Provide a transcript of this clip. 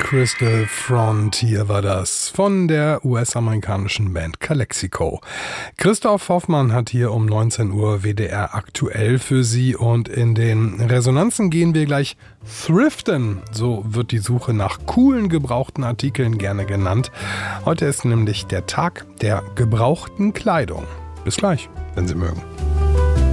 Crystal Frontier war das von der US-amerikanischen Band Calexico. Christoph Hoffmann hat hier um 19 Uhr WDR aktuell für Sie und in den Resonanzen gehen wir gleich thriften. So wird die Suche nach coolen gebrauchten Artikeln gerne genannt. Heute ist nämlich der Tag der gebrauchten Kleidung. Bis gleich, wenn Sie mögen.